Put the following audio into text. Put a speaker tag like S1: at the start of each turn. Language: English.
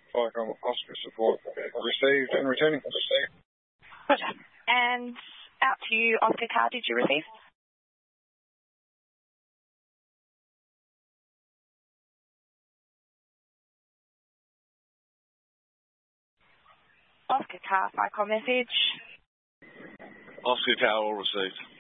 S1: FICOM Oscar support received and returning.
S2: Roger. And out to you, Oscar Car, did you receive? Oscar Car, FICOM message.
S3: Oscar Car, all received.